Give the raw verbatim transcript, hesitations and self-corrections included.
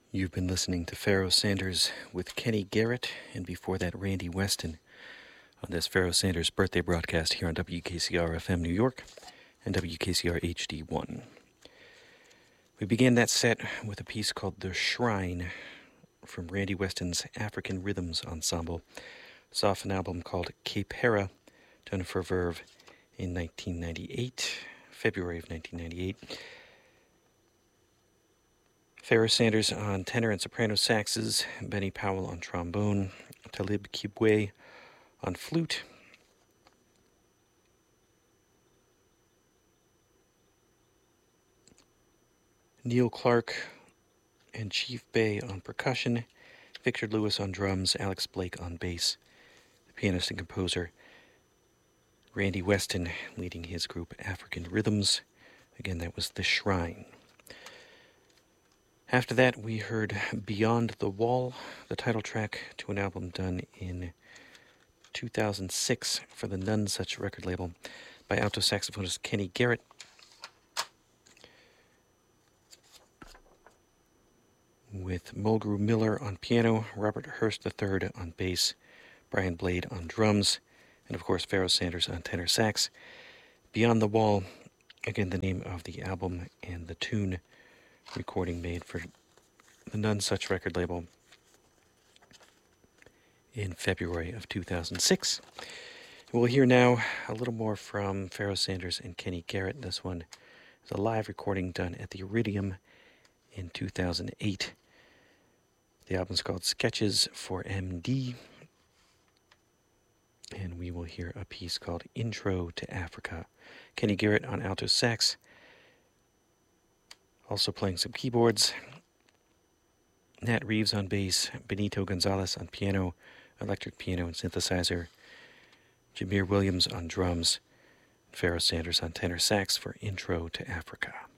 You've been listening to Pharoah Sanders with Kenny Garrett, and before that, Randy Weston on this Pharoah Sanders birthday broadcast here on W K C R F M New York and W K C R H D one. We began that set with a piece called The Shrine from Randy Weston's African Rhythms Ensemble. It's off an album called Cape Hera, done for Verve in nineteen ninety-eight, February of nineteen ninety-eight. Pharoah Sanders on tenor and soprano saxes, Benny Powell on trombone, Talib Kibwe on flute, Neil Clark and Chief Bay on percussion, Victor Lewis on drums, Alex Blake on bass, the pianist and composer Randy Weston leading his group African Rhythms. Again, that was The Shrine. After that, we heard Beyond the Wall, the title track to an album done in two thousand six for the None Such record label by alto saxophonist Kenny Garrett. With Mulgrew Miller on piano, Robert Hurst the third on bass, Brian Blade on drums, and of course Pharoah Sanders on tenor sax. Beyond the Wall, again the name of the album and the tune recording made for the None Such record label in February of two thousand six. We'll hear now a little more from Pharoah Sanders and Kenny Garrett. This one is a live recording done at the Iridium in two thousand eight. The album's called Sketches for M D, and we will hear a piece called Intro to Africa. Kenny Garrett on alto sax, also playing some keyboards, Nat Reeves on bass, Benito Gonzalez on piano, electric piano and synthesizer, Jameer Williams on drums, Pharoah Sanders on tenor sax for Intro to Africa.